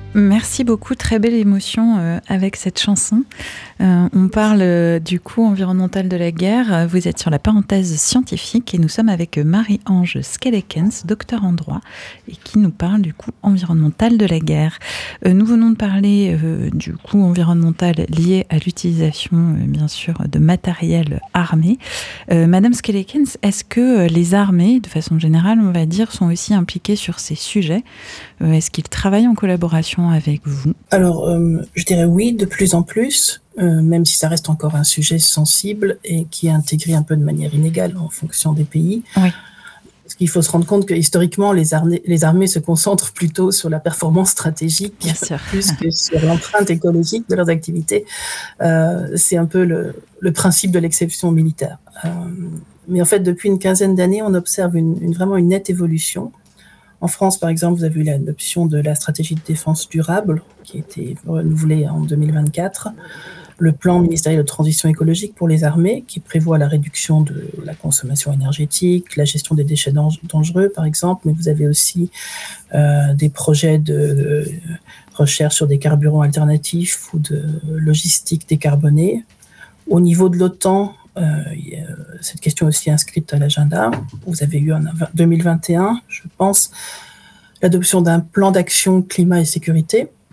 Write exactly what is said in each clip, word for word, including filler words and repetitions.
Merci beaucoup, très belle émotion euh, avec cette chanson. Euh, on parle euh, du coût environnemental de la guerre. Vous êtes sur la parenthèse scientifique et nous sommes avec Marie-Ange Skellekens, docteur en droit, et qui nous parle du coût environnemental de la guerre. Euh, nous venons de parler euh, du coût environnemental lié à l'utilisation, euh, bien sûr, de matériel armé. Euh, Madame Skellekens, est-ce que les armées, de façon générale, on va dire, sont aussi impliquées sur ces sujets ? euh, Est-ce qu'ils travaillent en collaboration avec vous ? Alors, euh, je dirais oui, de plus en plus, euh, même si ça reste encore un sujet sensible et qui est intégré un peu de manière inégale en fonction des pays. Oui. Parce qu'il faut se rendre compte que historiquement, les armées, les armées se concentrent plutôt sur la performance stratégique plus que sur l'empreinte écologique de leurs activités. Euh, c'est un peu le, le principe de l'exception militaire. Euh, mais en fait, depuis une quinzaine d'années, on observe une, une, vraiment une nette évolution. En France, par exemple, vous avez eu l'adoption de la stratégie de défense durable qui a été renouvelée en deux mille vingt-quatre, le plan ministériel de transition écologique pour les armées qui prévoit la réduction de la consommation énergétique, la gestion des déchets dangereux, par exemple, mais vous avez aussi euh, des projets de euh, recherche sur des carburants alternatifs ou de logistique décarbonée. Au niveau de l'OTAN, Euh, cette question est aussi inscrite à l'agenda. Vous avez eu en deux mille vingt et un, je pense, l'adoption d'un plan d'action climat et sécurité, mmh.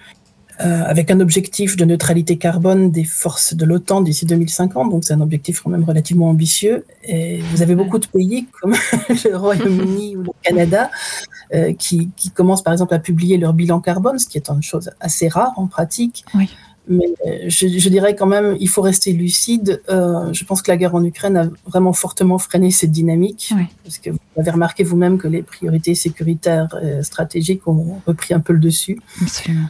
euh, avec un objectif de neutralité carbone des forces de l'OTAN d'ici deux mille cinquante, donc c'est un objectif quand même relativement ambitieux. Et vous avez beaucoup de pays comme le Royaume-Uni ou le Canada euh, qui, qui commencent par exemple à publier leur bilan carbone, ce qui est une chose assez rare en pratique. Oui. Mais je, je dirais quand même, il faut rester lucide. Euh, je pense que la guerre en Ukraine a vraiment fortement freiné cette dynamique. Oui. Parce que vous avez remarqué vous-même que les priorités sécuritaires et stratégiques ont repris un peu le dessus. Absolument.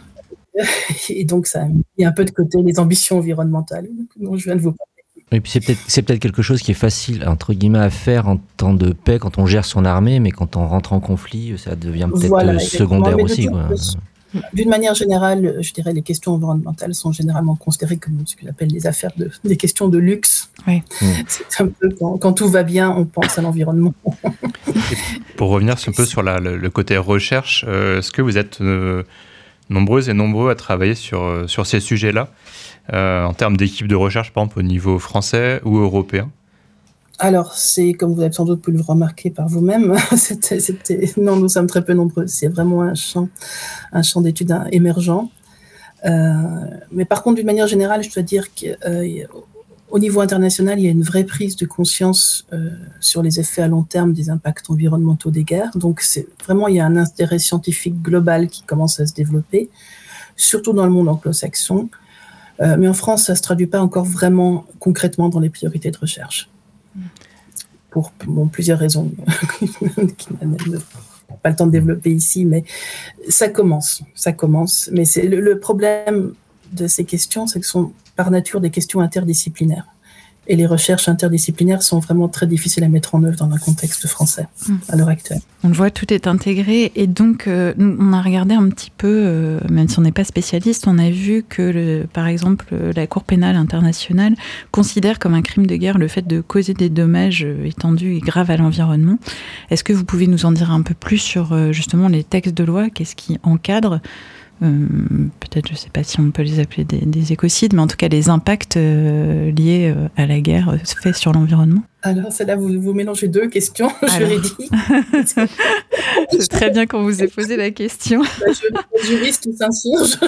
Et donc, ça a mis un peu de côté les ambitions environnementales dont je viens de vous parler. Et puis c'est peut-être, c'est peut-être quelque chose qui est facile, entre guillemets, à faire en temps de paix, quand on gère son armée, mais quand on rentre en conflit, ça devient peut-être voilà, secondaire aussi. Quoi. D'une manière générale, je dirais les questions environnementales sont généralement considérées comme ce qu'on appelle les affaires de, des questions de luxe. Oui. C'est un peu quand, quand tout va bien, on pense à l'environnement. Pour revenir un peu sur la, le, le côté recherche, euh, est-ce que vous êtes euh, nombreuses et nombreux à travailler sur, sur ces sujets-là, euh, en termes d'équipe de recherche, par exemple au niveau français ou européen ? Alors, c'est, comme vous avez sans doute pu le remarquer par vous-même, c'était, c'était, non, nous sommes très peu nombreux. C'est vraiment un champ, un champ d'études émergent. Euh, mais par contre, d'une manière générale, je dois dire qu'au euh, niveau international, il y a une vraie prise de conscience euh, sur les effets à long terme des impacts environnementaux des guerres. Donc, c'est, vraiment, il y a un intérêt scientifique global qui commence à se développer, surtout dans le monde anglo-saxon. Euh, mais en France, ça ne se traduit pas encore vraiment concrètement dans les priorités de recherche. Pour bon, plusieurs raisons qui n'ont pas le temps de développer ici, mais ça commence, ça commence. Mais c'est le, le problème de ces questions, c'est que ce sont par nature des questions interdisciplinaires. Et les recherches interdisciplinaires sont vraiment très difficiles à mettre en œuvre dans un contexte français mmh. à l'heure actuelle. On le voit, tout est intégré. Et donc, euh, on a regardé un petit peu, euh, même si on n'est pas spécialiste, on a vu que, le, par exemple, la Cour pénale internationale considère comme un crime de guerre le fait de causer des dommages étendus et graves à l'environnement. Est-ce que vous pouvez nous en dire un peu plus sur, euh, justement, les textes de loi ? Qu'est-ce qui encadre ? Euh, peut-être, je ne sais pas si on peut les appeler des, des écocides, mais en tout cas les impacts euh, liés euh, à la guerre euh, faits sur l'environnement. Alors, c'est là vous, vous mélangez deux questions Alors. juridiques. C'est très bien qu'on vous ait posé la question. Bah, je suis juriste ou s'insurge.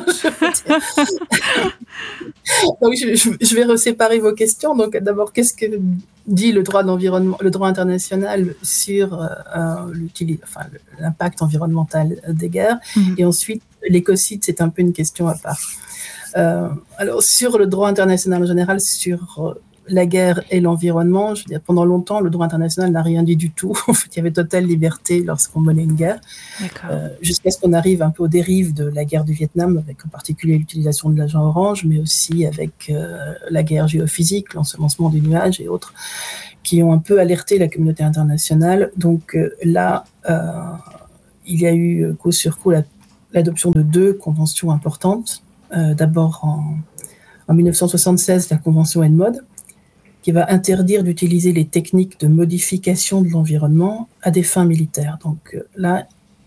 Donc, je, je, je vais reséparer vos questions. Donc, d'abord, qu'est-ce que dit le droit de l'environnement, le droit international sur euh, enfin, l'impact environnemental des guerres, mm-hmm. Et ensuite l'écocide, c'est un peu une question à part. Euh, alors sur le droit international en général, sur euh, la guerre et l'environnement, je veux dire, pendant longtemps, le droit international n'a rien dit du tout. En fait, il y avait totale liberté lorsqu'on menait une guerre, euh, jusqu'à ce qu'on arrive un peu aux dérives de la guerre du Vietnam, avec en particulier l'utilisation de l'agent orange, mais aussi avec euh, la guerre géophysique, l'ensemencement des nuages et autres, qui ont un peu alerté la communauté internationale. Donc euh, là, euh, il y a eu coup sur coup la, l'adoption de deux conventions importantes. Euh, d'abord en, en dix-neuf cent soixante-seize, la convention ENMOD, qui va interdire d'utiliser les techniques de modification de l'environnement à des fins militaires. Donc là,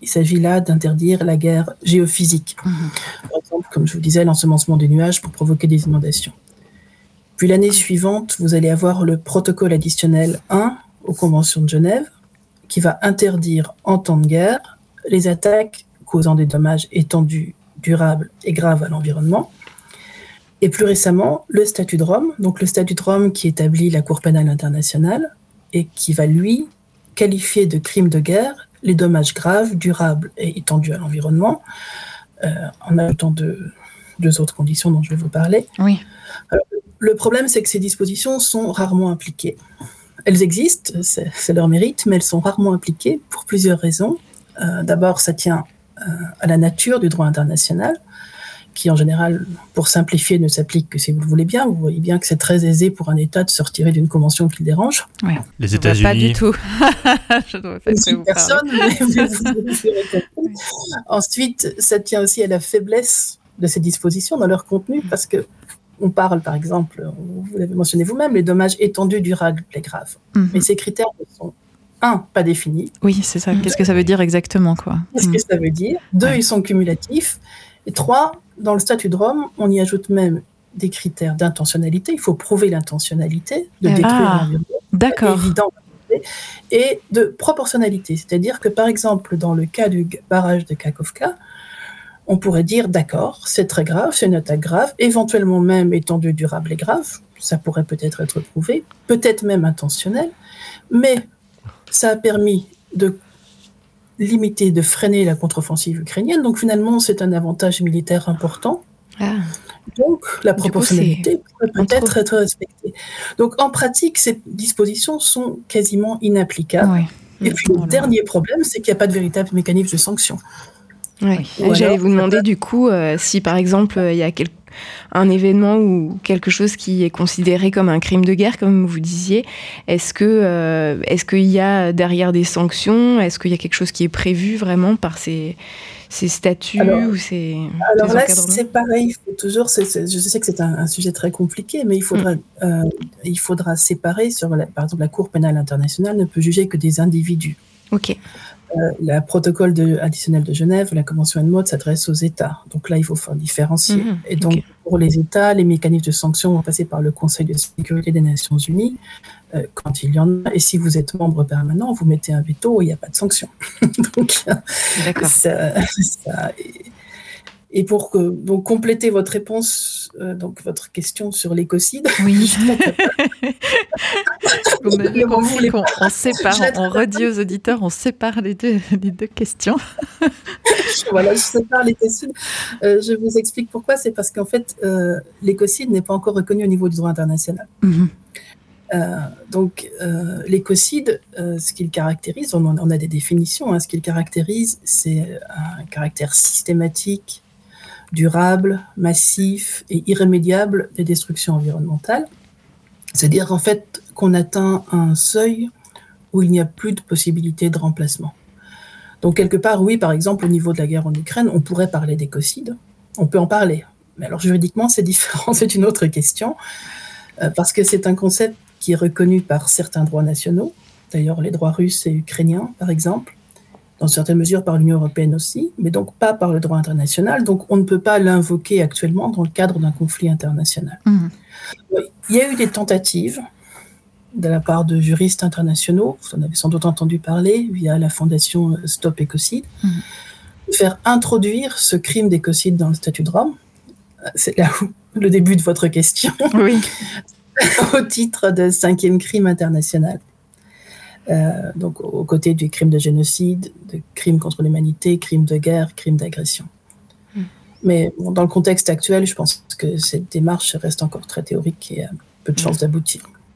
Il s'agit là d'interdire la guerre géophysique. Mmh. Par exemple, comme je vous disais, l'ensemencement des nuages pour provoquer des inondations. Puis l'année suivante, vous allez avoir le protocole additionnel un aux conventions de Genève qui va interdire en temps de guerre les attaques causant des dommages étendus, durables et graves à l'environnement. Et plus récemment, le statut de Rome, donc le statut de Rome qui établit la Cour pénale internationale et qui va, lui, qualifier de crime de guerre les dommages graves, durables et étendus à l'environnement, euh, en ajoutant deux, deux autres conditions dont je vais vous parler. Oui. Alors, le problème, c'est que ces dispositions sont rarement appliquées. Elles existent, c'est, c'est leur mérite, mais elles sont rarement appliquées pour plusieurs raisons. Euh, d'abord, ça tient euh, à la nature du droit international, qui en général, pour simplifier, ne s'applique que si vous le voulez bien. Vous voyez bien que c'est très aisé pour un État de se retirer d'une convention qui le dérange. Oui. Les États-Unis. Pas du tout. Je dois pas vous personne, mais vous, vous, vous oui. Ensuite, ça tient aussi à la faiblesse de ces dispositions dans leur contenu, parce que on parle, par exemple, vous l'avez mentionné vous-même, les dommages étendus, durables et graves. Mm-hmm. Mais ces critères sont, un, pas définis. Oui, c'est ça. Qu'est-ce que ça veut dire exactement, quoi ? Qu'est-ce mm. que ça veut dire ? Deux, ouais. Ils sont cumulatifs. Et trois, dans le statut de Rome, on y ajoute même des critères d'intentionnalité. Il faut prouver l'intentionnalité de détruire ah, l'environnement. D'accord. Évident. Et de proportionnalité. C'est-à-dire que, par exemple, dans le cas du barrage de Kakhovka, on pourrait dire, d'accord, c'est très grave, c'est une attaque grave, éventuellement même étendue, durable et grave, ça pourrait peut-être être prouvé, peut-être même intentionnel, mais ça a permis de limiter, de freiner la contre-offensive ukrainienne, donc finalement c'est un avantage militaire important. Ah. Donc la proportionnalité coup, pourrait peut-être trop... être respectée. Donc en pratique, ces dispositions sont quasiment inapplicables. Oui. Et puis le dernier problème, c'est qu'il n'y a pas de véritable mécanisme de sanction. Ouais. J'allais alors, vous demander du coup euh, si par exemple il y a quel... un événement ou quelque chose qui est considéré comme un crime de guerre, comme vous disiez, est-ce que euh, est-ce qu'il y a derrière des sanctions ? Est-ce qu'il y a quelque chose qui est prévu vraiment par ces, ces statuts alors, ou ces Alors ces là, c'est pareil. Il faut toujours. C'est, c'est, je sais que c'est un, un sujet très compliqué, mais il faudra, mmh. euh, il faudra séparer. Sur la, par exemple, la Cour pénale internationale ne peut juger que des individus. Ok. Euh, le protocole de, additionnel de Genève, la Convention ENMOD s'adresse aux États. Donc là, il faut faire différencier. Mmh, et donc, okay. pour les États, les mécanismes de sanctions vont passer par le Conseil de sécurité des Nations Unies, euh, quand il y en a. Et si vous êtes membre permanent, vous mettez un veto, il n'y a pas de sanction. donc, D'accord. Ça, ça, et, et pour que, donc, compléter votre réponse, euh, donc votre question sur l'écocide. Oui. On avait compris qu'on on sépare, on redit aux auditeurs, on sépare les deux, les deux questions. Voilà, je sépare l'écocide. Euh, je vous explique pourquoi. C'est parce qu'en fait, euh, l'écocide n'est pas encore reconnu au niveau du droit international. Mm-hmm. Euh, donc, euh, l'écocide, euh, ce qu'il caractérise, on, en, on a des définitions, hein, ce qu'il caractérise, c'est un caractère systématique, durable, massif et irrémédiable des destructions environnementales. C'est-à-dire en fait qu'on atteint un seuil où il n'y a plus de possibilité de remplacement. Donc quelque part, oui, par exemple, au niveau de la guerre en Ukraine, on pourrait parler d'écocide, on peut en parler. Mais alors juridiquement, c'est différent, c'est une autre question, euh, parce que c'est un concept qui est reconnu par certains droits nationaux, d'ailleurs les droits russes et ukrainiens, par exemple, dans certaines mesures par l'Union européenne aussi, mais donc pas par le droit international, donc on ne peut pas l'invoquer actuellement dans le cadre d'un conflit international. Mmh. Il y a eu des tentatives de la part de juristes internationaux, vous en avez sans doute entendu parler, via la fondation Stop Écocide, mmh. de faire introduire ce crime d'écocide dans le statut de Rome. C'est là où le début de votre question, oui. au titre de cinquième crime international. Euh, donc aux côtés du crime de génocide, de crime contre l'humanité, crime de guerre, crime d'agression. Mm. Mais bon, dans le contexte actuel, je pense que cette démarche reste encore très théorique et a peu de chances d'aboutir.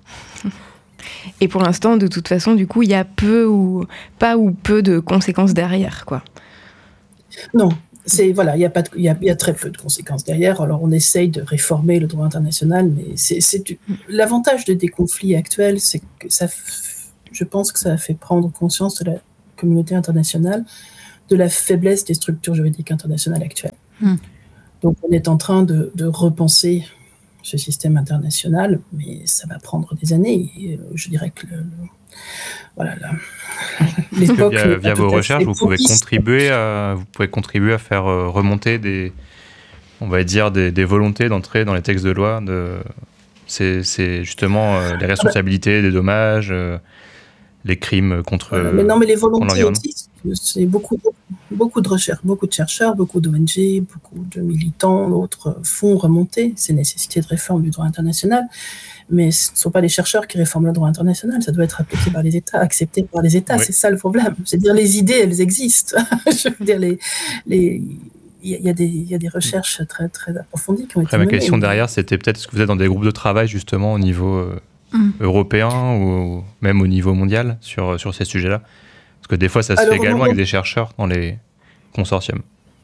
Et pour l'instant, de toute façon, du coup, il y a peu ou pas ou peu de conséquences derrière, quoi. Non. C'est, voilà, il y a pas de, il y a, il y a très peu de conséquences derrière. Alors, on essaye de réformer le droit international, mais c'est, c'est l'avantage de des conflits actuels, c'est que ça, je pense que ça a fait prendre conscience de la communauté internationale de la faiblesse des structures juridiques internationales actuelles. Mmh. Donc, on est en train de, de repenser ce système international, mais ça va prendre des années. Et je dirais que le, voilà, là. L'époque via, via vos recherches, vous pouvez contribuer à, vous pouvez contribuer à faire remonter des, on va dire des, des volontés d'entrer dans les textes de loi. De, c'est, c'est justement euh, les responsabilités, des dommages, euh, les crimes contre. Voilà, mais non, mais les volontés existent. C'est beaucoup, beaucoup de recherches, beaucoup de chercheurs, beaucoup d'O N G, beaucoup de militants, d'autres font remonter ces nécessités de réforme du droit international. Mais ce ne sont pas les chercheurs qui réforment le droit international, ça doit être appliqué par les États, accepté par les États, oui. C'est ça le problème. C'est-à-dire les idées, elles existent. Je veux dire, les, les, il y a des, il y a des recherches très, très approfondies qui ont Après, été menées. Ma question derrière, c'était peut-être est-ce que vous êtes dans des groupes de travail justement au niveau euh, mmh. européen ou même au niveau mondial sur, sur ces sujets-là? Parce que des fois, ça se Alors, fait également moment... avec des chercheurs dans les consortiums.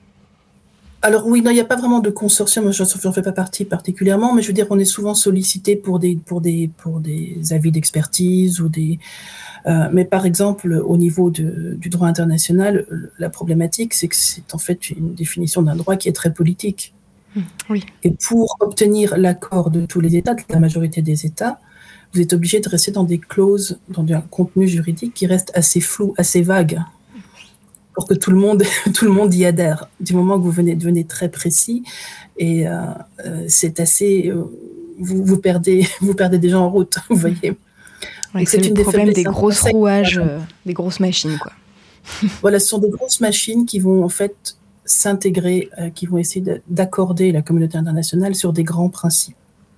Alors oui, non, il n'y a pas vraiment de consortium, je n'en fais pas partie particulièrement, mais je veux dire, on est souvent sollicité pour des, pour des, pour des avis d'expertise ou des... Euh, mais par exemple, au niveau de, du droit international, la problématique, c'est que c'est en fait une définition d'un droit qui est très politique. Oui. Et pour obtenir l'accord de tous les États, de la majorité des États, vous êtes obligé de rester dans des clauses, dans un contenu juridique qui reste assez flou, assez vague, pour que tout le monde, tout le monde y adhère. Du moment que vous venez devenez très précis, et euh, euh, c'est assez, euh, vous, vous perdez, vous perdez des gens en route, vous voyez. Ouais, c'est le problème des grosses rouages, euh, des grosses machines, quoi. Voilà, ce sont des grosses machines qui vont en fait s'intégrer, euh, qui vont essayer de, d'accorder la communauté internationale sur des grands principes.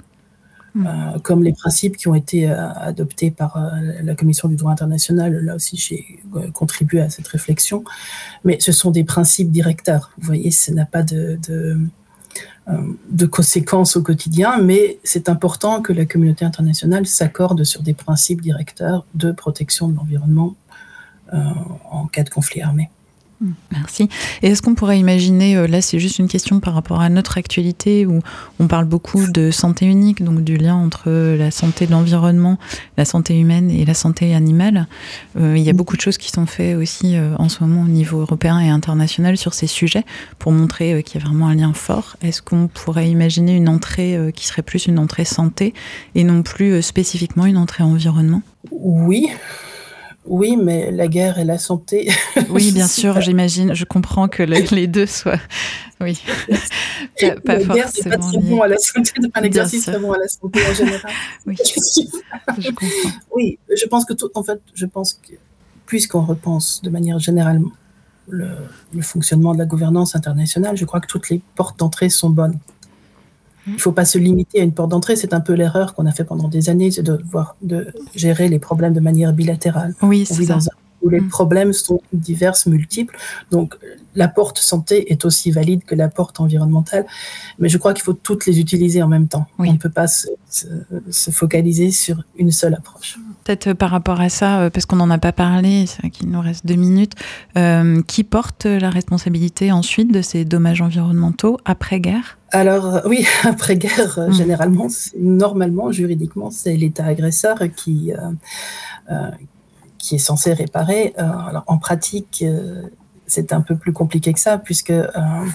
Euh, comme les principes qui ont été euh, adoptés par euh, la Commission du droit international. Là aussi, j'ai euh, contribué à cette réflexion. Mais ce sont des principes directeurs. Vous voyez, ça n'a pas de, de, euh, de conséquences au quotidien, mais c'est important que la communauté internationale s'accorde sur des principes directeurs de protection de l'environnement euh, en cas de conflit armé. Merci. Et est-ce qu'on pourrait imaginer, là c'est juste une question par rapport à notre actualité où on parle beaucoup de santé unique, donc du lien entre la santé de l'environnement, la santé humaine et la santé animale. Euh, il y a beaucoup de choses qui sont faites aussi euh, en ce moment au niveau européen et international sur ces sujets pour montrer euh, qu'il y a vraiment un lien fort. Est-ce qu'on pourrait imaginer une entrée euh, qui serait plus une entrée santé et non plus euh, spécifiquement une entrée environnement ? Oui. Oui, mais la guerre et la santé... Oui, bien sûr, pas... j'imagine. Je comprends que le, les deux soient... Oui, pas, pas la guerre, c'est pas très bon à la santé, c'est pas un exercice très bon à la santé en général. Oui, je comprends. Oui, je pense que tout... En fait, je pense que puisqu'on repense de manière générale le, le fonctionnement de la gouvernance internationale, je crois que toutes les portes d'entrée sont bonnes. Il ne faut pas se limiter à une porte d'entrée. C'est un peu l'erreur qu'on a fait pendant des années, c'est de, voir, de gérer les problèmes de manière bilatérale. Oui, c'est ça. Dans un, où les mmh. problèmes sont divers, multiples. Donc, la porte santé est aussi valide que la porte environnementale. Mais je crois qu'il faut toutes les utiliser en même temps. Oui. On ne peut pas se, se, se focaliser sur une seule approche. Peut-être par rapport à ça, parce qu'on n'en a pas parlé, c'est vrai qu'il nous reste deux minutes, euh, qui porte la responsabilité ensuite de ces dommages environnementaux après-guerre ? Alors oui, après-guerre, mmh. généralement, normalement, juridiquement, c'est l'État agresseur qui, euh, euh, qui est censé réparer. Euh, alors en pratique, euh, c'est un peu plus compliqué que ça, puisque euh,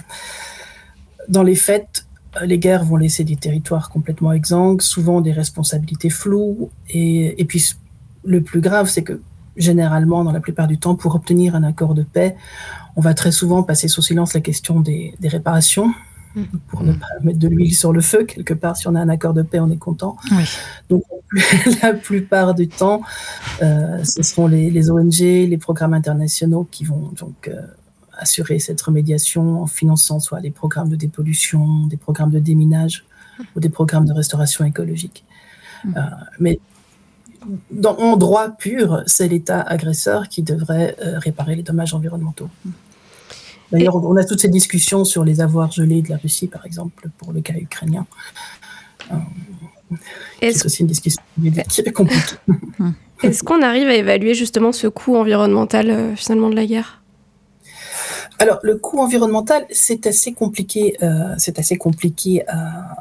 dans les faits, les guerres vont laisser des territoires complètement exsangues, souvent des responsabilités floues, et, et puis le plus grave, c'est que généralement, dans la plupart du temps, pour obtenir un accord de paix, on va très souvent passer sous silence la question des, des réparations, mmh. pour ne pas mettre de l'huile sur le feu, quelque part, si on a un accord de paix, on est content. Oui. Donc, la plupart du temps, euh, ce seront les, les O N G, les programmes internationaux qui vont donc euh, assurer cette remédiation en finançant soit des programmes de dépollution, des programmes de déminage mmh. ou des programmes de restauration écologique. Mmh. Euh, mais dans, en droit pur, c'est l'État agresseur qui devrait euh, réparer les dommages environnementaux. Mmh. D'ailleurs, on a toutes ces discussions sur les avoirs gelés de la Russie, par exemple, pour le cas ukrainien. Euh, c'est aussi une discussion qui est compliquée. Est-ce qu'on arrive à évaluer justement ce coût environnemental, euh, finalement, de la guerre ? Alors, le coût environnemental, c'est assez compliqué, euh, c'est assez compliqué à,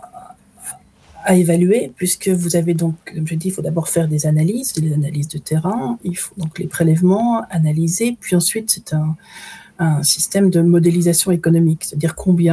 à évaluer, puisque vous avez donc, comme je dis, il faut d'abord faire des analyses, des analyses de terrain, il faut donc les prélèvements, analyser, puis ensuite, c'est un... un système de modélisation économique, c'est-à-dire combien